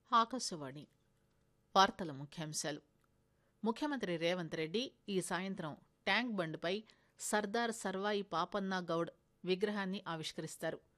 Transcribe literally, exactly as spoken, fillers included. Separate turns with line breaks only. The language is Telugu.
ఆకాశవాణి వార్తల ముఖ్యాంశాలు. ముఖ్యమంత్రి రేవంత్ రెడ్డి ఈ సాయంత్రం ట్యాంక్ బండ్పై సర్దార్ సర్వాయి పాపన్న గౌడ్ విగ్రహాన్ని ఆవిష్కరిస్తారు.